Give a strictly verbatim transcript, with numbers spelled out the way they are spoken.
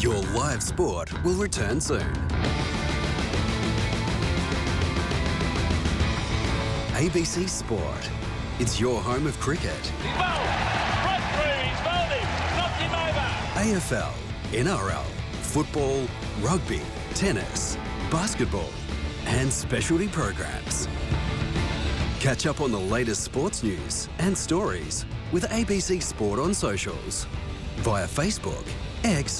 Your live sport will return soon. A B C Sport. It's your home of cricket. He's bowled. Right through. He's bowled him. Knocked him over. A F L, N R L, football, rugby, tennis, basketball, and specialty programs. Catch up on the latest sports news and stories with A B C Sport on socials via Facebook, X,